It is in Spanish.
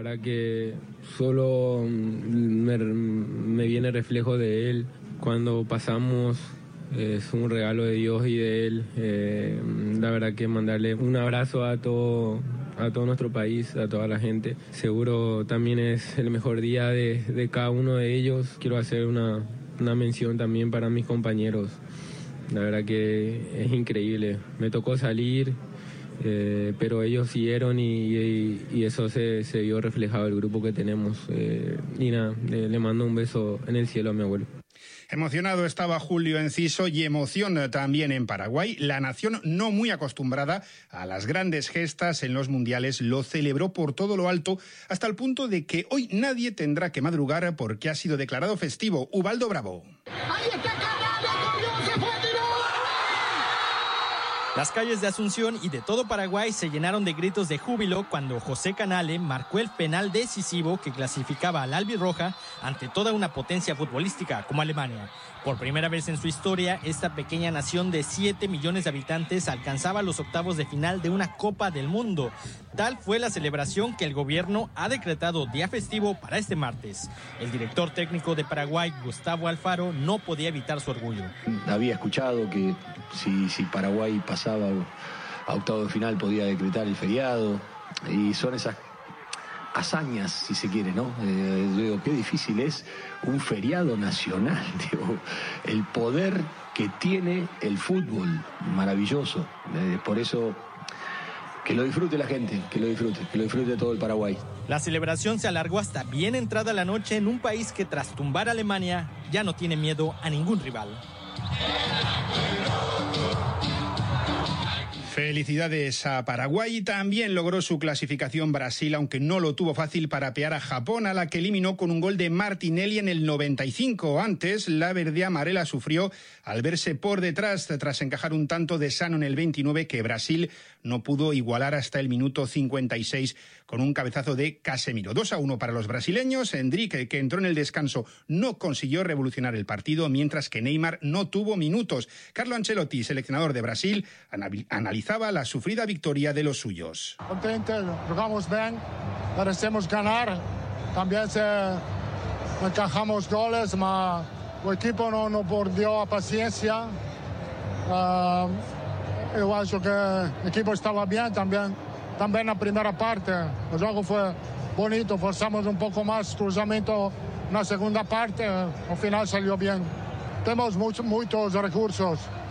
verdad que solo me viene reflejo de él. Cuando pasamos es un regalo de Dios y de él. La verdad que mandarle un abrazo a todo nuestro país, a toda la gente. Seguro también es el mejor día de cada uno de ellos. Quiero hacer una mención también para mis compañeros. La verdad que es increíble. Me tocó salir, pero ellos siguieron y eso se vio reflejado en el grupo que tenemos. Y nada, le mando un beso en el cielo a mi abuelo. Emocionado estaba Julio Enciso y emoción también en Paraguay. La nación, no muy acostumbrada a las grandes gestas en los mundiales, lo celebró por todo lo alto hasta el punto de que hoy nadie tendrá que madrugar porque ha sido declarado festivo. Ubaldo Bravo. ¡Ahí está Canales! ¡Se fue! Las calles de Asunción y de todo Paraguay se llenaron de gritos de júbilo cuando José Canale marcó el penal decisivo que clasificaba al albirroja ante toda una potencia futbolística como Alemania. Por primera vez en su historia, esta pequeña nación de 7 millones de habitantes alcanzaba los octavos de final de una Copa del Mundo. Tal fue la celebración que el gobierno ha decretado día festivo para este martes. El director técnico de Paraguay, Gustavo Alfaro, no podía evitar su orgullo. Había escuchado que si Paraguay pasaba a octavo de final podía decretar el feriado, y son esas hazañas, si se quiere, ¿no? Digo, qué difícil es un feriado nacional, digo, el poder que tiene el fútbol, maravilloso. Por eso, que lo disfrute la gente, que lo disfrute todo el Paraguay. La celebración se alargó hasta bien entrada la noche en un país que tras tumbar a Alemania ya no tiene miedo a ningún rival. Felicidades a Paraguay. También logró su clasificación Brasil, aunque no lo tuvo fácil para apear a Japón, a la que eliminó con un gol de Martinelli en el 95. Antes, la verde amarela sufrió al verse por detrás tras encajar un tanto de Sano en el 29 que Brasil no pudo igualar hasta el minuto 56 con un cabezazo de Casemiro. 2-1 para los brasileños. Endrick, que entró en el descanso, no consiguió revolucionar el partido, mientras que Neymar no tuvo minutos. Carlo Ancelotti, seleccionador de Brasil, analizaba la sufrida victoria de los suyos. Contente, jugamos bien, merecemos ganar. También encajamos goles, pero el equipo no perdió la paciencia. Yo acho que el equipo estaba bien también la primera parte. El juego fue bonito, forzamos un poco más, cruzamiento en la segunda parte, al final salió bien. Tenemos muchos recursos.